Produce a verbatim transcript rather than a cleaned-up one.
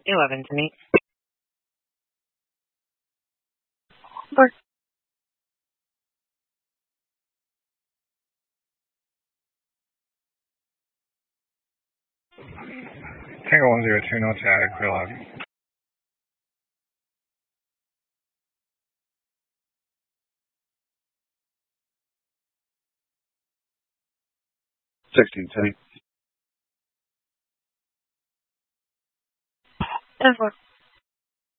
eleven to me. Four. Tango one zero two, no tag, clear log. sixteen to me. ten four.